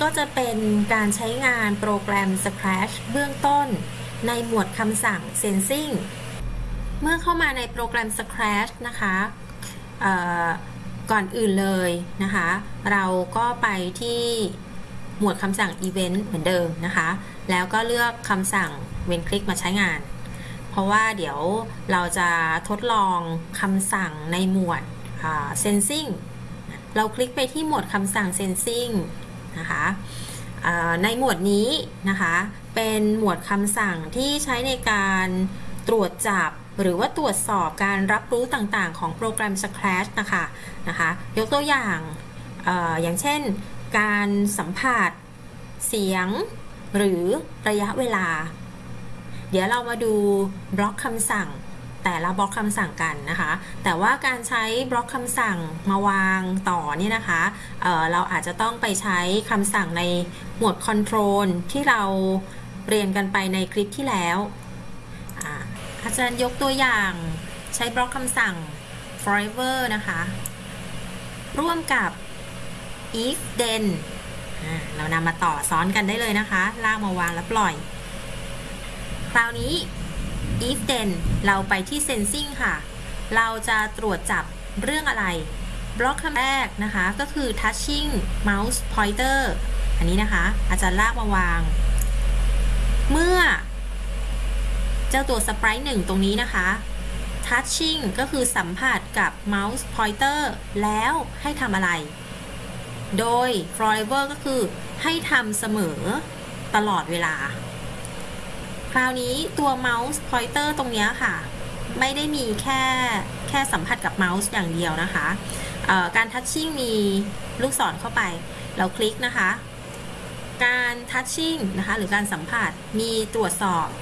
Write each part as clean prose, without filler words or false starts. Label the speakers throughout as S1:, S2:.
S1: ก็จะเป็นการใช้งานโปรแกรม Scratch เบื้องต้นในหมวดคำสั่ง Sensing เมื่อเข้ามาในโปรแกรม Scratch นะคะก่อนอื่นเลยนะคะเราก็ไปที่หมวดคำสั่ง Event เหมือนเดิมนะคะแล้วก็เลือกคำสั่งเว้นคลิกมาใช้งานเพราะว่าเดี๋ยวเราจะทดลองคำสั่งในหมวดSensing เราคลิกไปที่หมวดคำสั่ง Sensing นะคะในหมวดนี้นะคะเป็นหมวดคำสั่งที่ใช้ในการตรวจจับหรือว่าตรวจสอบการรับรู้ต่างๆของโปรแกรม Scratch นะคะยกตัวอย่างอย่างเช่นการสัมผัสเสียงหรือระยะเวลาเดี๋ยวเรามาดูบล็อกคำสั่งแต่ละบล็อกคำสั่งกันนะคะแต่ว่าการใช้บล็อกคำสั่งมาวางต่อเนี่ยนะคะเราอาจจะต้องไปใช้คำสั่งในหมวด Control ที่เราเรียนกันไปในคลิปที่แล้วอาจารย์ยกตัวอย่างใช้บล็อกคำสั่ง forever นะคะร่วมกับ if then เรานำมาต่อซ้อนกันได้เลยนะคะลากมาวางแล้วปล่อยคราวนี้ if then เราไปที่ sensing ค่ะเราจะตรวจจับเรื่องอะไรบล็อกคำแรกนะคะก็คือ touching mouse pointer อันนี้นะคะอาจารย์ลากมาวางเมื่อเจ้าตัว sprite 1ตรงนี้นะคะ touching ก็คือสัมผัสกับ mouse pointer แล้วให้ทำอะไรโดย forever ก็คือให้ทำเสมอตลอดเวลาคราวนี้ตัว mouse pointer ตรงนี้ค่ะไม่ได้มีแค่สัมผัสกับเมาส์อย่างเดียวนะคะการ touching มีลูกศรเข้าไปเราคลิกนะคะการ touching นะคะหรือการสัมผัสมีตรวจสอบ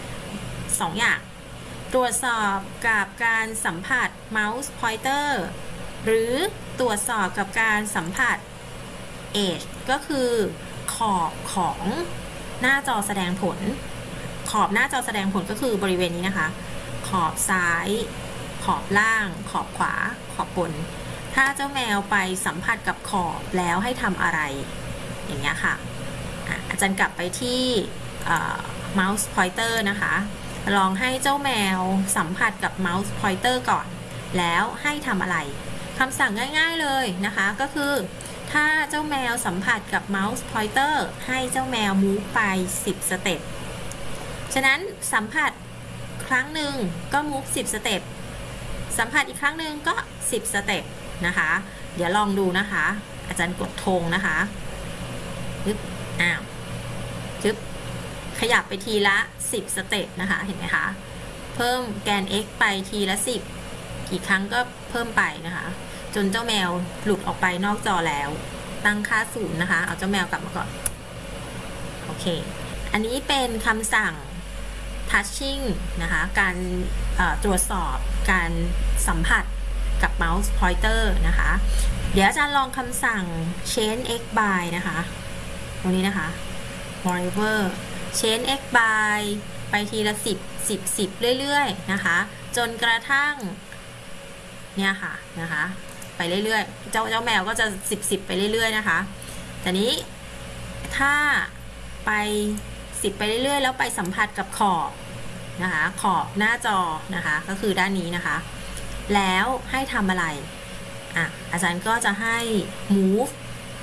S1: 2 อย่างตรวจสอบกับการสัมผัส mouse pointer หรือตรวจสอบกับการสัมผัส edge ก็คือขอบของหน้าจอแสดงผลขอบหน้าจอแสดงผลก็คือบริเวณนี้นะคะขอบซ้ายขอบล่างขอบขวาขอบบนถ้าเจ้าแมวไปสัมผัสกับขอบแล้วให้ทำอะไรอย่างเงี้ยค่ะอาจารย์กลับไปที่ mouse pointer นะคะลองให้เจ้าแมวสัมผัสกับ mouse pointer ก่อนแล้วให้ทำอะไรคำสั่งง่ายๆเลยนะคะก็คือถ้าเจ้าแมวสัมผัสกับ mouse pointer ให้เจ้าแมว move ไป10 สเต็ปฉะนั้นสัมผัสครั้งหนึ่งก็ move 10 สเต็ปสัมผัสอีกครั้งหนึ่งก็10 สเต็ปนะคะเดี๋ยวลองดูนะคะอาจารย์กดธงนะคะจึ๊บจึ๊บขยับไปทีละ10 สเต็ปนะคะเห็นไหมคะเพิ่มแกน x ไปทีละ10กี่ครั้งก็เพิ่มไปนะคะจนเจ้าแมวหลุดออกไปนอกจอแล้วตั้งค่า0นะคะเอาเจ้าแมวกลับมาก่อนโอเคอันนี้เป็นคำสั่ง touching นะคะการตรวจสอบการสัมผัสกับ mouse pointer นะคะเดี๋ยวอาจารย์ลองคำสั่ง change x by นะคะตรงนี้นะคะ forever change x by ไปทีละ10เรื่อยๆนะคะจนกระทั่งเนี่ยค่ะนะคะไปเรื่อยๆเจ้าแมวก็จะ10ไปเรื่อยๆนะคะแต่นี้ถ้าไป10ไปเรื่อยๆแล้วไปสัมผัสกับขอบนะคะขอบหน้าจอนะคะก็คือด้านนี้นะคะแล้วให้ทำอะไรอาจารย์ก็จะให้ move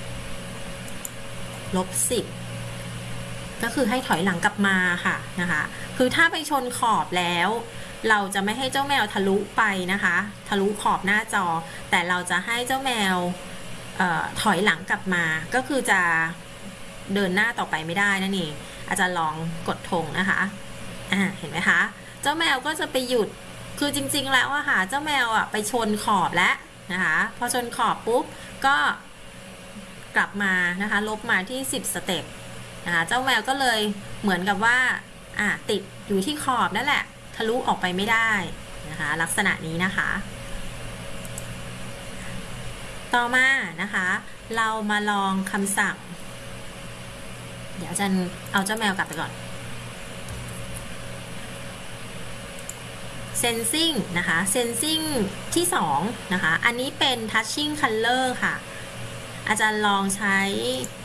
S1: -10ก็คือให้ถอยหลังกลับมาค่ะนะคะคือถ้าไปชนขอบแล้วเราจะไม่ให้เจ้าแมวทะลุไปนะคะทะลุขอบหน้าจอแต่เราจะให้เจ้าแมวถอยหลังกลับมาก็คือจะเดินหน้าต่อไปไม่ได้นั่นเองอาจารย์ลองกดธงนะคะเห็นไหมคะเจ้าแมวก็จะไปหยุดคือจริงๆแล้วอะค่ะเจ้าแมวไปชนขอบแล้วนะคะพอชนขอบปุ๊บก็กลับมานะคะลบมาที่10 สเต็ปนะคะเจ้าแมวก็เลยเหมือนกับว่าติดอยู่ที่ขอบนั่นแหละทะลุออกไปไม่ได้นะคะลักษณะนี้นะคะต่อมานะคะเรามาลองคำสั่งเดี๋ยวอาจารย์เอาเจ้าแมวกลับไปก่อน sensing นะคะ sensing ที่2นะคะอันนี้เป็น touching color ค่ะอาจารย์ลองใช้